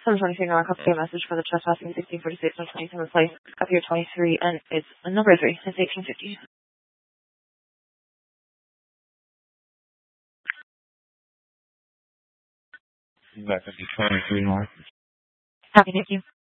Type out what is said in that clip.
723 Nora, copy a message for the trespassing 1646 on 27th place. Copy your 23 and it's number 3. It's 1850. You got 23 North. Happy, thank you.